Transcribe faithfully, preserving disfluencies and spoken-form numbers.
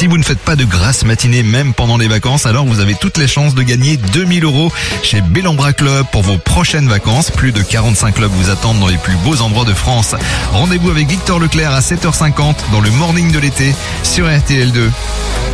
Si vous ne faites pas de grasses matinées même pendant les vacances, alors vous avez toutes les chances de gagner deux mille euros chez Bellambra Club pour vos prochaines vacances. Plus de quarante-cinq clubs vous attendent dans les plus beaux endroits de France. Rendez-vous avec Victor Leclerc à sept heures cinquante dans le morning de l'été sur R T L deux.